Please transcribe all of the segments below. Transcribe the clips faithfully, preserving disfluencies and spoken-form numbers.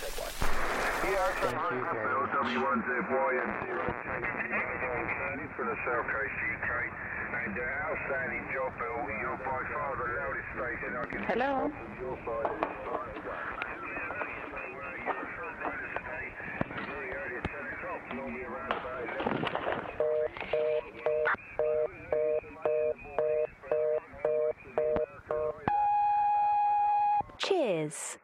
Thank you very much. W one Z Y and zero K for the South Coast U K. And uh, outstanding job, Bill. You're by far the loudest station I can Hello? from your side of this time. You're a front rider today, and very early at ten o'clock, normally around about eleven. Cheers.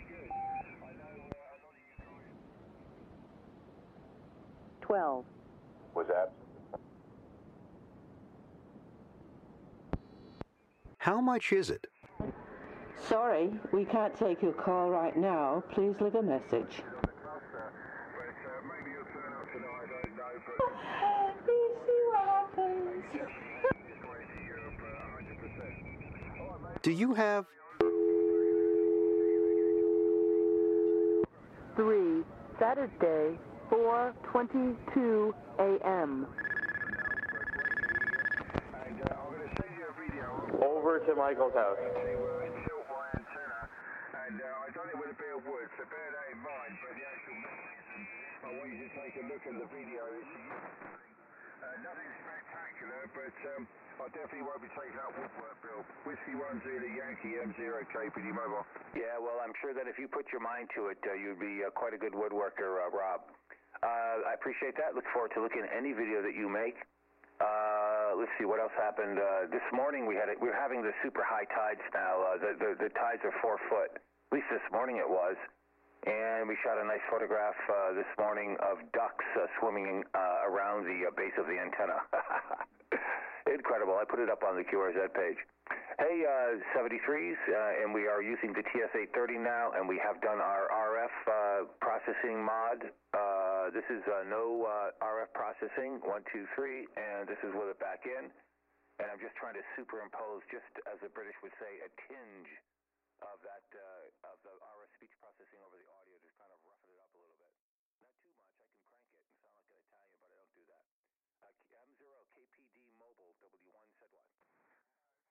twelve. Was absent. How much is it? Sorry, we can't take your call right now. Please leave a message. You see what happens? Do you have... Three, Saturday, four twenty-two a.m. Over to Michael's house. And uh, I don't think it would have been a wood, so bear that in mind, but the actual mechanism, I want you to take a look at the video. It's uh, nothing spectacular, but um, I definitely won't be taking out woodwork, Bill. Whiskey one zero Yankee M zero K P D Mobile. Yeah, well, I'm sure that if you put your mind to it, uh, you'd be uh, quite a good woodworker, uh, Rob. Uh, I appreciate that. Look forward to looking at any video that you make. Uh, let's see what else happened. Uh, this morning we had it. We're having the super high tides now. Uh, the, the the tides are four foot. At least this morning it was. And we shot a nice photograph uh, this morning of ducks uh, swimming uh, around the uh, base of the antenna. Incredible. I put it up on the Q R Z page. Hey, uh, seventy-threes, uh, and we are using the T S eight thirty now, and we have done our R F uh, processing mod. Uh, this is uh, no uh, R F processing, one, two, three, and this is with it back in. And I'm just trying to superimpose, just as the British would say, a tinge of that uh, of the R F speech processing over the audio, just kind of roughing it up a little bit. Not too much. I can crank it and sound like an Italian, but I don't do that. Uh, M zero K P D Mobile W one Z Y.